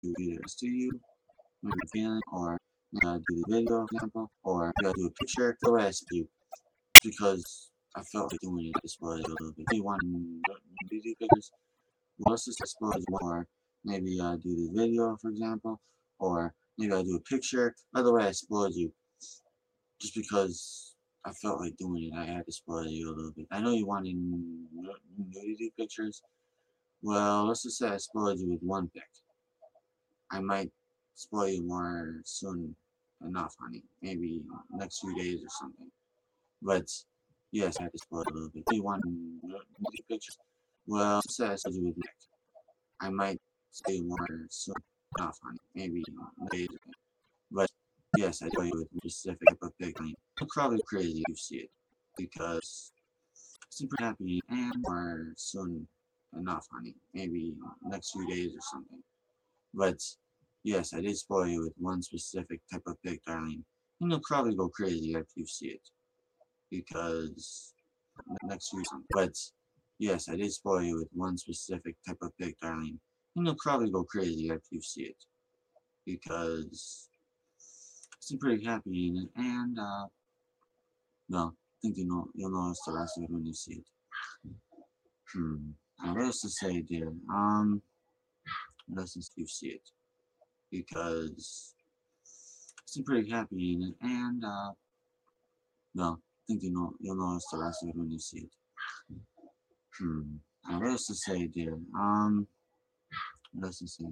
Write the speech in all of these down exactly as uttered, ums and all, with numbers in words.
do either to you, maybe feeling, or uh, do the video, for example, or you gotta do a picture. The way I see you, because I felt like doing it this way a little bit. You want to do the pictures? Well, let's just suppose you want, or maybe uh, do the video, for example, or maybe I do a picture. By the way, I spoiled you just because I felt like doing it. I had to spoil you a little bit. I know you wanted nudity pictures. Well, let's just say I spoiled you with one pic. I might spoil you more soon enough, honey. Maybe next few days or something. But yes, I had to spoil a little bit. You want nudity pictures? Well, let's say I spoiled you with one pic. I might spoil you more soon enough, honey. Maybe next days. But yes, I tell you with specific type of pic. You'll probably crazy if you see it because it's pretty happy and more soon enough, honey. Maybe next few days or something. But yes, I did spoil you with one specific type of pic, darling. And you'll probably go crazy after you see it because next few something. But yes, I did spoil you with one specific type of pic, darling. And you'll probably go crazy after you see it because it's pretty happy in it, and uh, well, I think you know you'll notice the rest of it when you see it. Hmm. Now, what else to say, dear? Um, what else you see it because it's pretty happy in it, and uh, well, I think you know you'll notice the rest of it when you see it. Hmm. Now, what else to say, dear? Um, what else to say?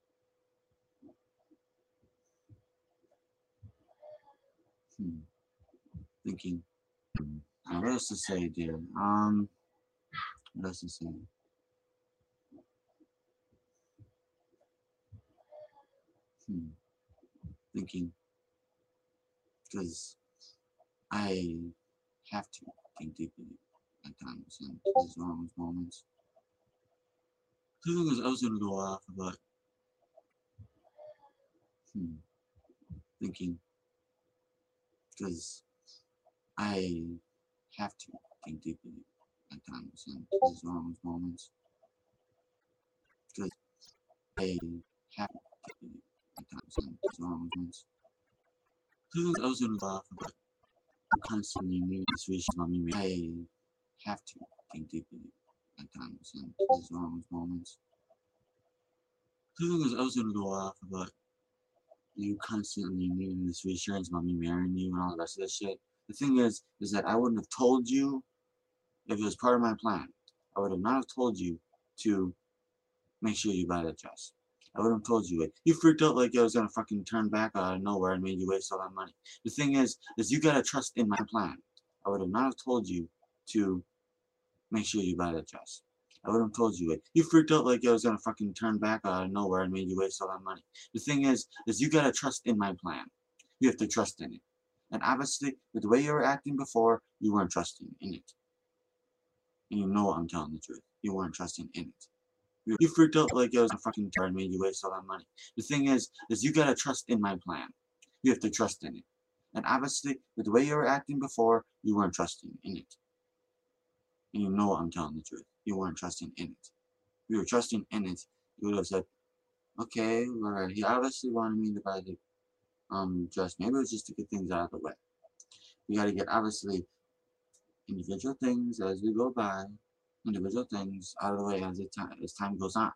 Hmm. Thinking. Hmm. Now, what else to say, dear? Um, what else to say? Hmm. Thinking. Because I have to think deeply at times in these wrong moments. Because I was gonna go off, but hmm, thinking because I have to think deeply at times in these wrong moments. Because I have to think deeply at times in these wrong moments. Because I was gonna go off, but I'm constantly needing this reach about me. I have to think deeply at times in these wrong moments. Because I was gonna go off, but you constantly needing this reassurance about me marrying you and all the rest of this shit. The thing is, is that I wouldn't have told you if it was part of my plan. I would have not have told you to make sure you buy that dress. I would have told you it. You freaked out like I was gonna fucking turn back out of nowhere and made you waste all that money. The thing is, is you gotta trust in my plan. I would have not have told you to make sure you buy that dress. I would have told you it. You freaked out like I was gonna fucking turn back out of nowhere and made you waste all that money. The thing is, is you gotta trust in my plan. You have to trust in it. And obviously, with the way you were acting before, you weren't trusting in it. And you know I'm telling the truth. You weren't trusting in it. You, you freaked out like I was gonna fucking turn and made you waste all that money. The thing is, is you gotta trust in my plan. You have to trust in it. And obviously, with the way you were acting before, you weren't trusting in it. And you know I'm telling the truth. You weren't trusting in it. If you were trusting in it, you would have said, okay, alright, he obviously wanted me to buy the um dress. Maybe it was just to get things out of the way. We gotta get obviously individual things as we go by, individual things out of the way as it time as time goes on.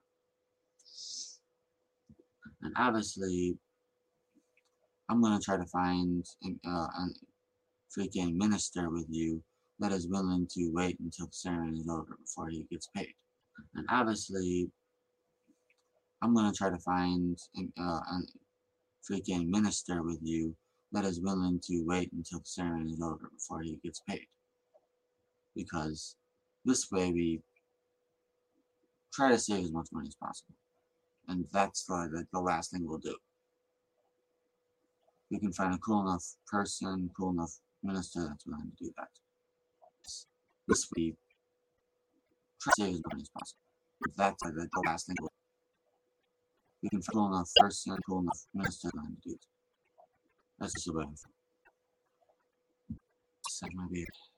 And obviously I'm gonna try to find uh, a freaking minister with you that is willing to wait until the ceremony is over before he gets paid. And obviously I'm gonna try to find uh, a freaking minister with you that is willing to wait until the ceremony is over before he gets paid. Because this way we try to save as much money as possible. And that's the, the, the last thing we'll do. We can find a cool enough person, cool enough minister that's willing to do that. This way we try to save as much money as possible. That's the, the last thing we'll do. We can find a cool enough person, cool enough minister willing to do it. That's just the way I feel. Suck my beard.